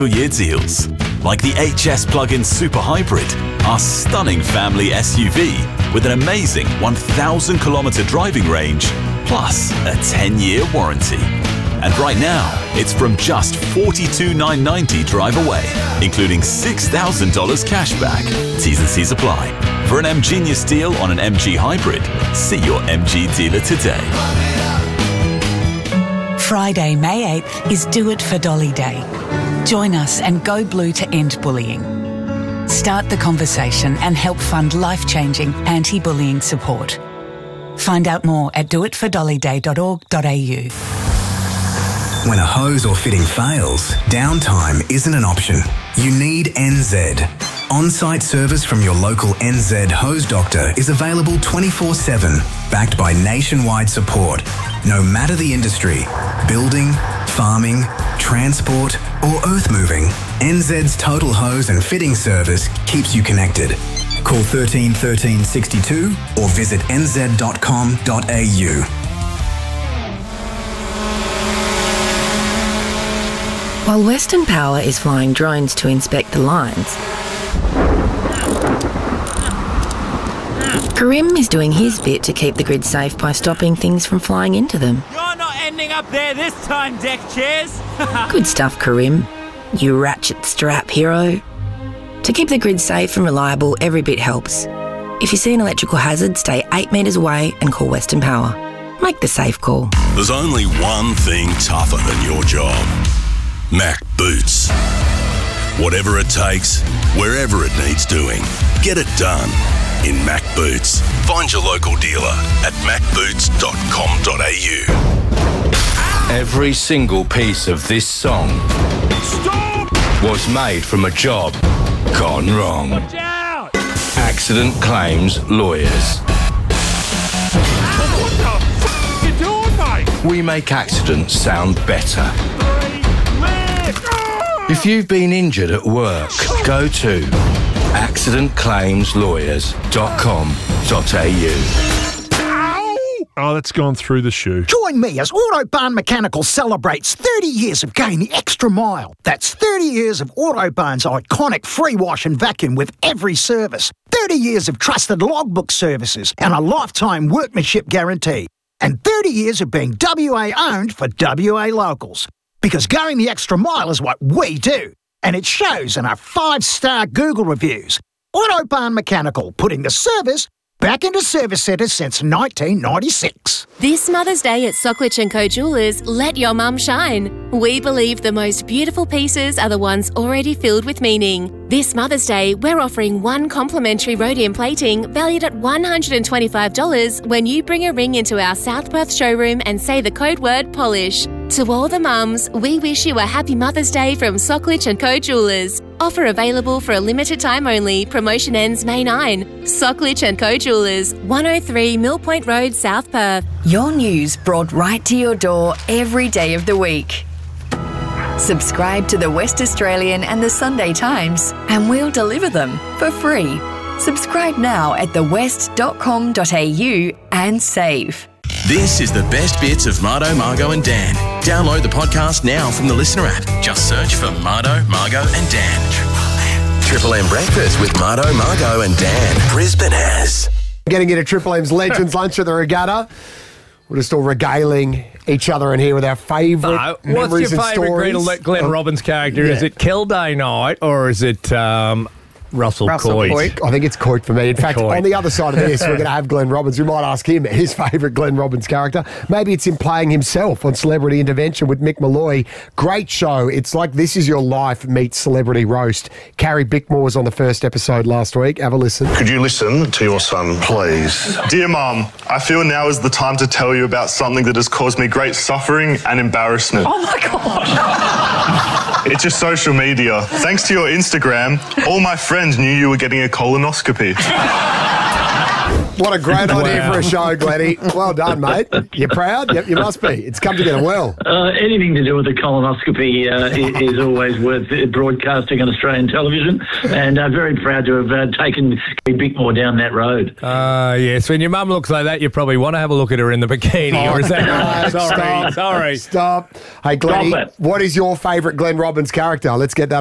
year deals, like the HS Plug-in Super Hybrid, our stunning family SUV with an amazing 1,000-kilometre driving range, plus a 10-year warranty. And right now, it's from just $42,990 drive away, including $6,000 cash back. T's and C's apply. For an MGenius deal on an MG Hybrid, see your MG dealer today. Friday, May 8th is Do It for Dolly Day. Join us and go blue to end bullying. Start the conversation and help fund life-changing anti-bullying support. Find out more at doitfordollyday.org.au. When a hose or fitting fails, downtime isn't an option. You need NZ. On-site service from your local NZ hose doctor is available 24/7, backed by nationwide support. No matter the industry, building, farming, transport or earth moving, NZ's total hose and fitting service keeps you connected. Call 13 13 62 or visit nz.com.au. While Western Power is flying drones to inspect the lines, Karim is doing his bit to keep the grid safe by stopping things from flying into them. You're not ending up there this time, deck chairs. Good stuff, Karim. You ratchet strap hero. To keep the grid safe and reliable, every bit helps. If you see an electrical hazard, stay 8 metres away and call Western Power. Make the safe call. There's only one thing tougher than your job. Mac Boots. Whatever it takes, wherever it needs doing, get it done in Mac Boots. Find your local dealer at macboots.com.au. Every single piece of this song was made from a job gone wrong. Watch out! Accident Claims Lawyers. What the f*** you doing, mate? We make accidents sound better. If you've been injured at work, go to accidentclaimslawyers.com.au. Oh, that's gone through the shoe. Join me as Autobarn Mechanical celebrates 30 years of going the extra mile. That's 30 years of Autobarn's iconic free wash and vacuum with every service. 30 years of trusted logbook services and a lifetime workmanship guarantee. And 30 years of being WA owned for WA locals. Because going the extra mile is what we do. And it shows in our 5-star Google reviews. Autobarn Mechanical, putting the service back into service centres since 1996. This Mother's Day at Socklich & Co Jewellers, let your mum shine. We believe the most beautiful pieces are the ones already filled with meaning. This Mother's Day, we're offering 1 complimentary rhodium plating valued at $125 when you bring a ring into our South Perth showroom and say the code word POLISH. To all the mums, we wish you a happy Mother's Day from Socklich & Co Jewellers. Offer available for a limited time only. Promotion ends May 9. Socklich & Co Jewellers, 103 Mill Point Road, South Perth. Your news brought right to your door every day of the week. Subscribe to the West Australian and the Sunday Times and we'll deliver them for free. Subscribe now at thewest.com.au and save. This is the best bits of Mardo, Margo and Dan. Download the podcast now from the Listener app. Just search for Mardo, Margo and Dan. Triple M Breakfast with Mardo, Margo and Dan. Brisbane has. Getting into Triple M's Legends Lunch at the Regatta. We're just all regaling each other in here with our favourite memories and What's your favourite Glenn Robbins character? Yeah. Is it Kilday Knight or is it Russell Coit? I think it's Coit for me. In fact, on the other side of this, we're going to have Glenn Robbins. We might ask him his favourite Glenn Robbins character. Maybe it's him playing himself on Celebrity Intervention with Mick Malloy. Great show. It's like This Is Your Life meets Celebrity Roast. Carrie Bickmore was on the first episode last week. Have a listen. Could you listen to your son, please? Dear Mum, I feel now is the time to tell you about something that has caused me great suffering and embarrassment. Oh my God! It's your social media. Thanks to your Instagram, all my friends knew you were getting a colonoscopy. What a great idea for a show, Glennie. Well done, mate. You proud? Yep, you must be. It's come together well. Anything to do with the colonoscopy is always worth broadcasting on Australian television, and very proud to have taken a bit more down that road. Yes, when your mum looks like that, you probably want to have a look at her in the bikini, or is that right? Sorry. Stop. Hey, Glennie, what is your favourite Glenn Robbins character? Let's get that